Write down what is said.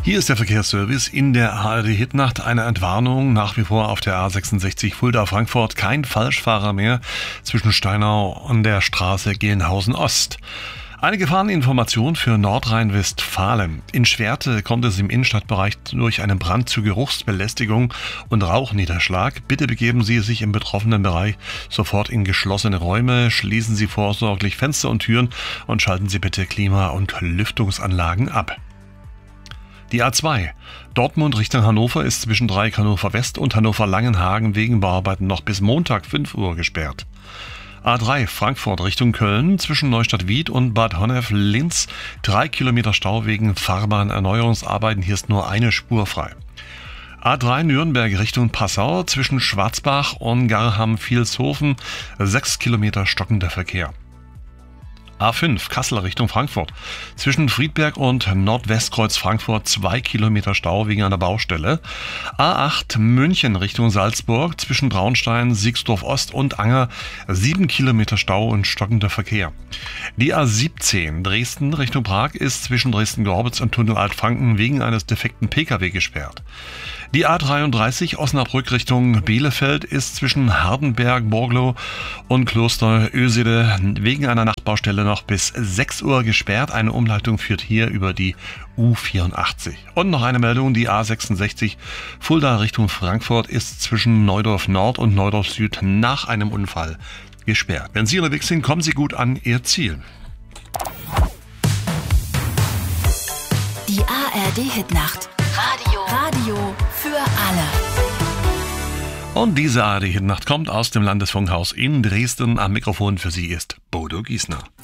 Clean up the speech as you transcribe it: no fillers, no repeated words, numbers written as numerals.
Hier ist der Verkehrsservice in der ARD-Hitnacht. Eine Entwarnung nach wie vor auf der A66 Fulda-Frankfurt. Kein Falschfahrer mehr zwischen Steinau und der Straße Gelnhausen Ost. Eine Gefahreninformation für Nordrhein-Westfalen. In Schwerte kommt es im Innenstadtbereich durch einen Brand zu Geruchsbelästigung und Rauchniederschlag. Bitte begeben Sie sich im betroffenen Bereich sofort in geschlossene Räume. Schließen Sie vorsorglich Fenster und Türen und schalten Sie bitte Klima- und Lüftungsanlagen ab. Die A2 Dortmund Richtung Hannover ist zwischen Dreieck Hannover West und Hannover Langenhagen wegen Bauarbeiten noch bis Montag 5 Uhr gesperrt. A3 Frankfurt Richtung Köln zwischen Neustadt-Wied und Bad Honnef-Linz 3 Kilometer Stau wegen Fahrbahnerneuerungsarbeiten. Hier ist nur eine Spur frei. A3 Nürnberg Richtung Passau zwischen Schwarzbach und Garham-Vilshofen 6 Kilometer stockender Verkehr. A5 Kassel Richtung Frankfurt. Zwischen Friedberg und Nordwestkreuz Frankfurt 2 Kilometer Stau wegen einer Baustelle. A8 München Richtung Salzburg. Zwischen Traunstein, Siegsdorf Ost und Anger 7 Kilometer Stau und stockender Verkehr. Die A17 Dresden Richtung Prag ist zwischen Dresden-Gorbitz und Tunnel Altfranken wegen eines defekten Pkw gesperrt. Die A33 Osnabrück Richtung Bielefeld ist zwischen Hardenberg, Borglo und Kloster Ösede wegen einer Nachtbaustelle noch bis 6 Uhr gesperrt. Eine Umleitung führt hier über die U84. Und noch eine Meldung, die A66 Fulda Richtung Frankfurt ist zwischen Neudorf Nord und Neudorf Süd nach einem Unfall gesperrt. Wenn Sie unterwegs sind, kommen Sie gut an Ihr Ziel. Die ARD-Hitnacht. Radio für alle. Und diese ARD-Hitnacht kommt aus dem Landesfunkhaus in Dresden. Am Mikrofon für Sie ist Bodo Giesner.